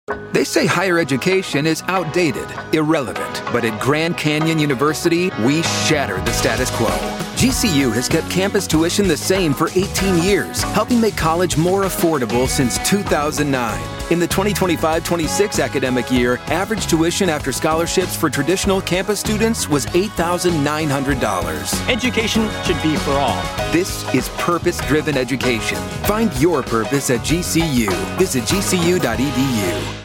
They say higher education is outdated, irrelevant. But at Grand Canyon University, we shatter the status quo. GCU has kept campus tuition the same for 18 years, helping make college more affordable since 2009. In the 2025-26 academic year, average tuition after scholarships for traditional campus students was $8,900. Education should be for all. This is purpose-driven education. Find your purpose at GCU. Visit gcu.edu.